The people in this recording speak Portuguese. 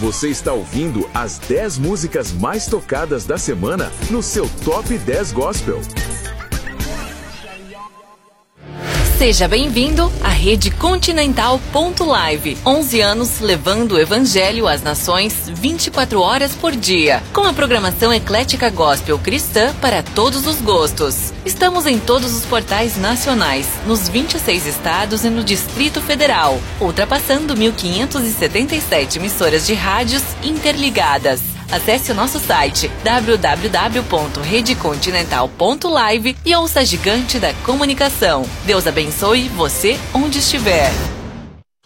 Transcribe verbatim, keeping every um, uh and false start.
Você está ouvindo as dez músicas mais tocadas da semana no seu Top dez Gospel. Seja bem-vindo à Rede Continental ponto live. onze anos levando o Evangelho às nações vinte e quatro horas por dia. Com a programação eclética gospel cristã para todos os gostos. Estamos em todos os portais nacionais, nos vinte e seis estados e no Distrito Federal, ultrapassando mil quinhentas e setenta e sete emissoras de rádios interligadas. Acesse o nosso site w w w ponto rede continental ponto live e ouça a gigante da comunicação. Deus abençoe você onde estiver.